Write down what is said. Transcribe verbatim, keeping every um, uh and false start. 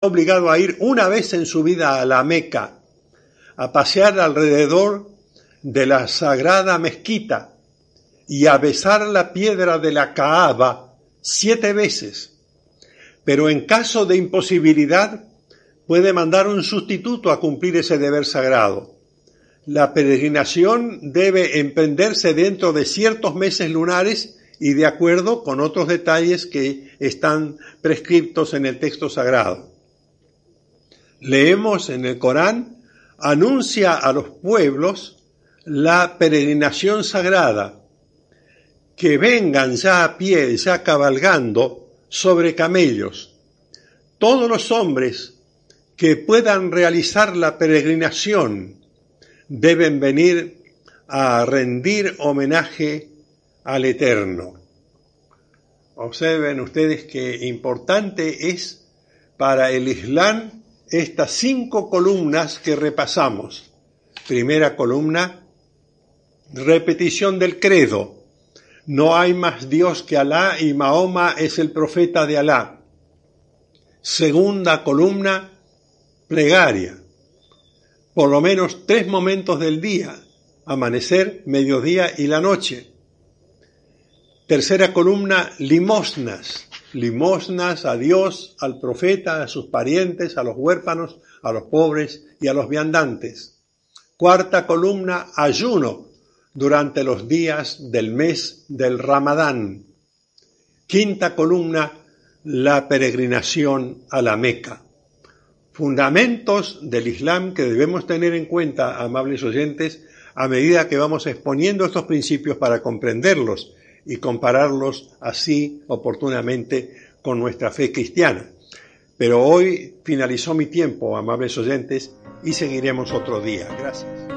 obligado a ir una vez en su vida a la Meca, a pasear alrededor de la sagrada mezquita y a besar la piedra de la Kaaba siete veces. Pero en caso de imposibilidad, puede mandar un sustituto a cumplir ese deber sagrado. La peregrinación debe emprenderse dentro de ciertos meses lunares y de acuerdo con otros detalles que están prescriptos en el texto sagrado. Leemos en el Corán, anuncia a los pueblos la peregrinación sagrada, que vengan ya a pie, ya cabalgando sobre camellos. Todos los hombres que puedan realizar la peregrinación deben venir a rendir homenaje al Eterno. Observen ustedes qué importante es para el Islam estas cinco columnas que repasamos. Primera columna, repetición del credo. No hay más Dios que Alá y Mahoma es el profeta de Alá. Segunda columna, plegaria. Por lo menos tres momentos del día, amanecer, mediodía y la noche. Tercera columna, limosnas. Limosnas a Dios, al profeta, a sus parientes, a los huérfanos, a los pobres y a los viandantes. Cuarta columna, ayuno durante los días del mes del Ramadán. Quinta columna, la peregrinación a la Meca. Fundamentos del Islam que debemos tener en cuenta, amables oyentes, a medida que vamos exponiendo estos principios para comprenderlos y compararlos así oportunamente con nuestra fe cristiana. Pero hoy finalizó mi tiempo, amables oyentes, y seguiremos otro día. Gracias.